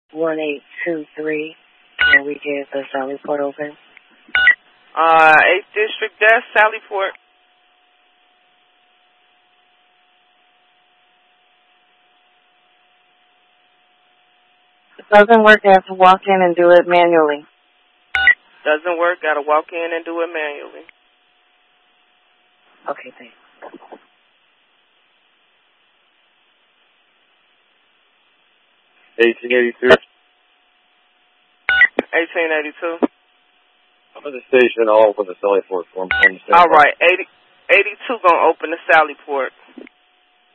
1823. Can we get the Sallyport open? 8th District Desk, Sallyport. It doesn't work. I have to walk in and do it manually. Doesn't work. Got to walk in and do it manually. Okay, thanks. 1882. 1882. I'm at the station. I'll open the Sallyport for him. All right. 82 going to open the Sallyport.